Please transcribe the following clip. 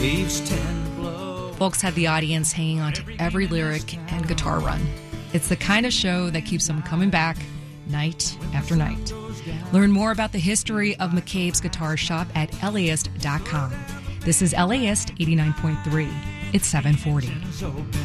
Waves 10 blow. Folks had the audience hanging on to every lyric and guitar run. It's the kind of show that keeps them coming back night after night. Learn more about the history of McCabe's Guitar Shop at LAist.com. This is LAist 89.3. It's 740.